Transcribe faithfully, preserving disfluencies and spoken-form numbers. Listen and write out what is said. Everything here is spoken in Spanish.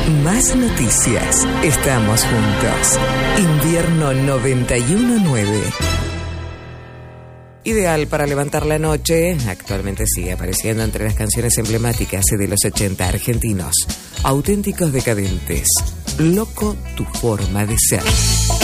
Más noticias. Estamos juntos. Invierno noventa y uno nueve. Ideal para levantar la noche, actualmente sigue apareciendo entre las canciones emblemáticas de los ochenta argentinos. Auténticos decadentes. Loco tu forma de ser.